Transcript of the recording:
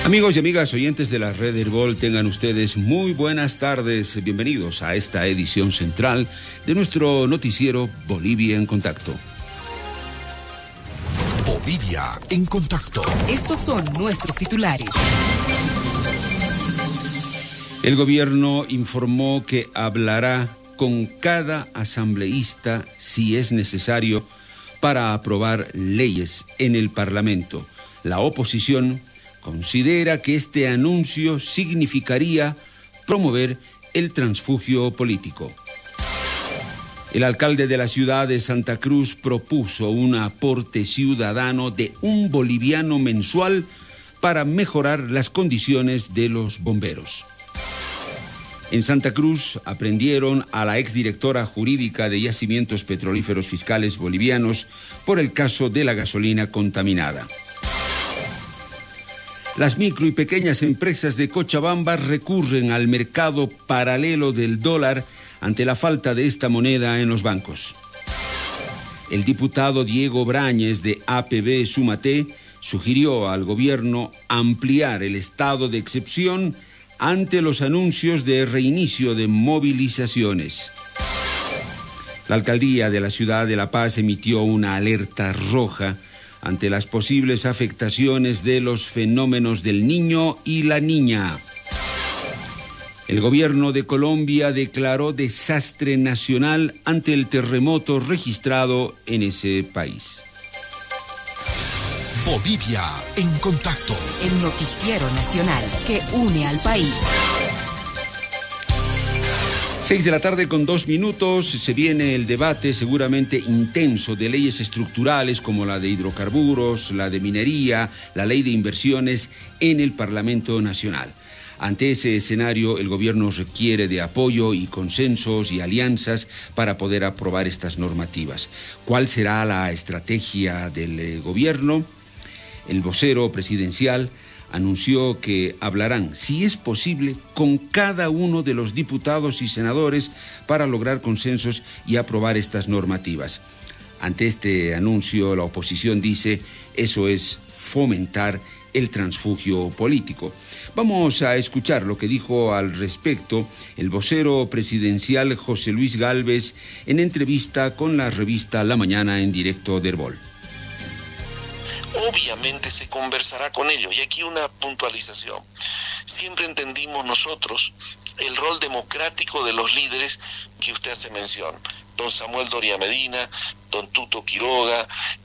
Amigos y amigas oyentes de la Red Herbol, tengan ustedes muy buenas tardes. Bienvenidos a esta edición central de nuestro noticiero Bolivia en Contacto. Bolivia en Contacto. Estos son nuestros titulares. El gobierno informó que hablará con cada asambleísta si es necesario para aprobar leyes en el Parlamento. La oposición considera que este anuncio significaría promover el transfugio político. El alcalde de la ciudad de Santa Cruz propuso un aporte ciudadano de $1 mensual para mejorar las condiciones de los bomberos. En Santa Cruz aprendieron a la exdirectora jurídica de Yacimientos Petrolíferos Fiscales Bolivianos por el caso de la gasolina contaminada. Las micro y pequeñas empresas de Cochabamba recurren al mercado paralelo del dólar ante la falta de esta moneda en los bancos. El diputado Diego Brañez de APB Sumate sugirió al gobierno ampliar el estado de excepción ante los anuncios de reinicio de movilizaciones. La alcaldía de la ciudad de La Paz emitió una alerta roja ante las posibles afectaciones de los fenómenos del Niño y la Niña. El gobierno de Colombia declaró desastre nacional ante el terremoto registrado en ese país. Bolivia en Contacto. El noticiero nacional que une al país. 6:02 p.m, se viene el debate seguramente intenso de leyes estructurales como la de hidrocarburos, la de minería, la ley de inversiones en el Parlamento Nacional. Ante ese escenario, el gobierno requiere de apoyo y consensos y alianzas para poder aprobar estas normativas. ¿Cuál será la estrategia del gobierno? El vocero presidencial anunció que hablarán, si es posible, con cada uno de los diputados y senadores para lograr consensos y aprobar estas normativas. Ante este anuncio, la oposición dice, eso es fomentar el transfugio político. Vamos a escuchar lo que dijo al respecto el vocero presidencial José Luis Gálvez en entrevista con la revista La Mañana en directo de Herbol. Obviamente se conversará con ellos. Y aquí una puntualización. Siempre entendimos nosotros el rol democrático de los líderes que usted hace mención. Don Samuel Doria Medina, don Tuto Quiroga,